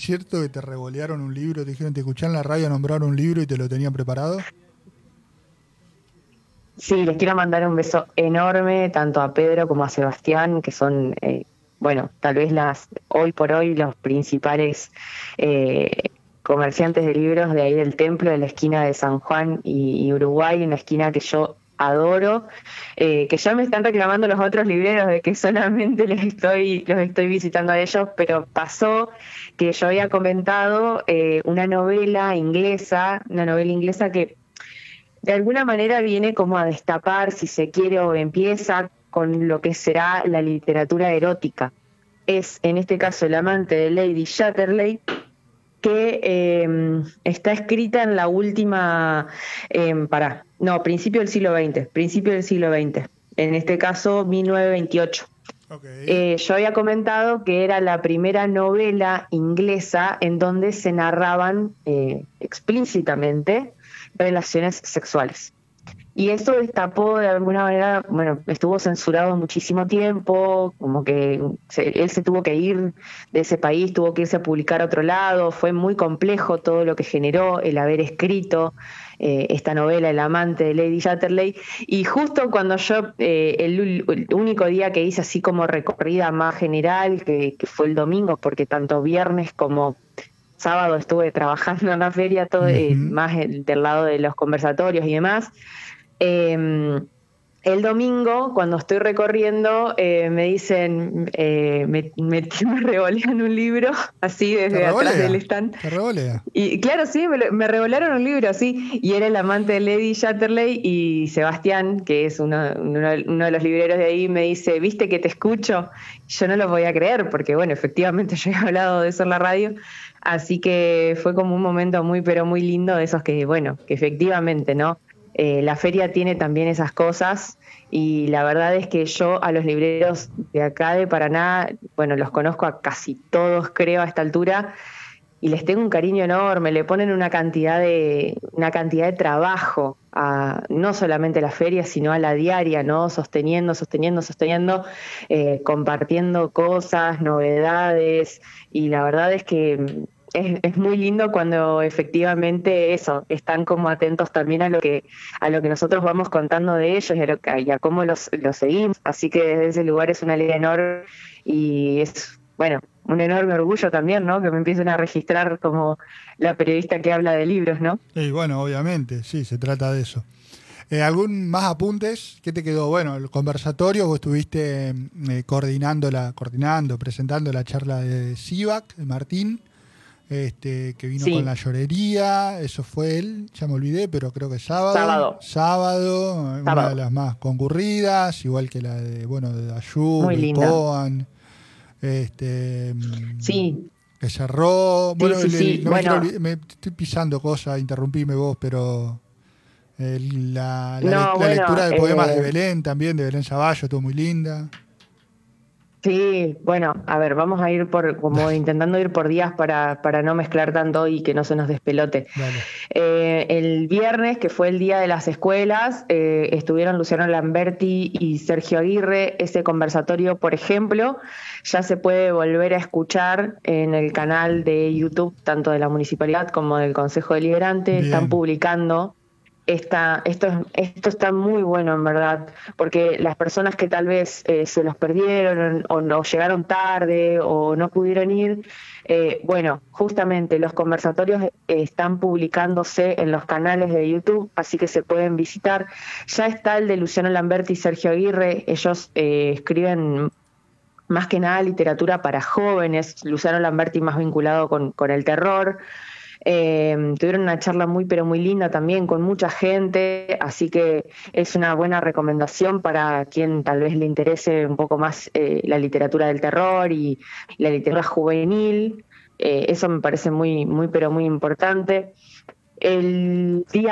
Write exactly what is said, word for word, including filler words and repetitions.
cierto que te revolearon un libro? Te dijeron, te escucharon en la radio nombrar un libro y te lo tenían preparado. Sí, les quiero mandar un beso enorme tanto a Pedro como a Sebastián, que son, eh, bueno, tal vez las hoy por hoy los principales eh, comerciantes de libros de ahí del templo, de la esquina de San Juan y, y Uruguay, una esquina que yo adoro, eh, que ya me están reclamando los otros libreros de que solamente les estoy, los estoy visitando a ellos, pero pasó que yo había comentado eh, una novela inglesa, una novela inglesa que de alguna manera viene como a destapar, si se quiere, o empieza con lo que será la literatura erótica. Es, en este caso, El amante de Lady Chatterley, que eh, está escrita en la última, eh, pará, no, principio del siglo veinte, principio del siglo veinte, en este caso mil novecientos veintiocho. Okay. Eh, yo había comentado que era la primera novela inglesa en donde se narraban eh, explícitamente relaciones sexuales. Y eso destapó de alguna manera, bueno, estuvo censurado muchísimo tiempo, como que se, él se tuvo que ir de ese país, tuvo que irse a publicar a otro lado, fue muy complejo todo lo que generó el haber escrito eh, esta novela, El amante de Lady Chatterley, y justo cuando yo, eh, el, el único día que hice así como recorrida más general, que, que fue el domingo, porque tanto viernes como sábado estuve trabajando en la feria, todo, eh, Uh-huh. más el, del lado de los conversatorios y demás. Eh, el domingo, cuando estoy recorriendo, eh, me dicen, eh, me, me, me revolean un libro, así ¿Te desde atrás del revolea? stand. ¿Te revolea? Y claro, sí, me, me revolaron un libro, así, y era El amante de Lady Chatterley, y Sebastián, que es uno, uno, uno de los libreros de ahí, me dice, ¿viste que te escucho? Yo no lo podía creer, porque bueno, efectivamente yo he hablado de eso en la radio, así que fue como un momento muy, pero muy lindo de esos que, bueno, que efectivamente, ¿no? Eh, la feria tiene también esas cosas y la verdad es que yo a los libreros de acá de Paraná, bueno, los conozco a casi todos creo a esta altura y les tengo un cariño enorme, le ponen una cantidad de, una cantidad de trabajo a no solamente a la feria, sino a la diaria, ¿no? Sosteniendo, sosteniendo, sosteniendo, eh, compartiendo cosas, novedades, y la verdad es que es, es muy lindo cuando efectivamente eso, están como atentos también a lo que, a lo que nosotros vamos contando de ellos y a, lo, y a cómo los, los seguimos. Así que desde ese lugar es una alegría enorme y es, bueno, un enorme orgullo también, ¿no? Que me empiecen a registrar como la periodista que habla de libros, ¿no? Y bueno, obviamente, sí, se trata de eso. Eh, ¿Algún más apuntes? ¿Qué te quedó? Bueno, el conversatorio, vos estuviste eh, coordinando, la, coordinando, presentando la charla de Sivak, de Martín, este, que vino con la Sí, llorería, eso fue él, ya me olvidé, pero creo que sábado, sábado, sábado, una de sábado, las más concurridas, igual que la de, bueno, de Ayub, muy de linda. Coan, este, mm, Sí, que cerró, sí, bueno, sí, el, sí. el- no me quiero Bueno, olvidar, me estoy pisando cosas, interrumpime vos, pero el- la, la, le- no, la lectura bueno, de poemas de eh, Belén también, de Belén Saballo, estuvo muy linda. sí, bueno, a ver, vamos a ir por, como Dale, intentando ir por días para, para no mezclar tanto y que no se nos despelote. dale. Eh, el viernes, que fue el día de las escuelas, eh, estuvieron Luciano Lamberti y Sergio Aguirre. Ese conversatorio, por ejemplo, ya se puede volver a escuchar en el canal de YouTube, tanto de la municipalidad como del Consejo Deliberante. Están Bien. publicando. Esta, esto, esto está muy bueno, en verdad, porque las personas que tal vez eh, se los perdieron o no llegaron tarde o no pudieron ir, eh, bueno, justamente los conversatorios eh, están publicándose en los canales de YouTube, así que se pueden visitar. Ya está el de Luciano Lamberti y Sergio Aguirre, ellos eh, escriben más que nada literatura para jóvenes, Luciano Lamberti más vinculado con, con el terror. Eh, tuvieron una charla muy pero muy linda también con mucha gente, así que es una buena recomendación para quien tal vez le interese un poco más eh, la literatura del terror y la literatura juvenil. Eh, eso me parece muy muy pero muy importante. El día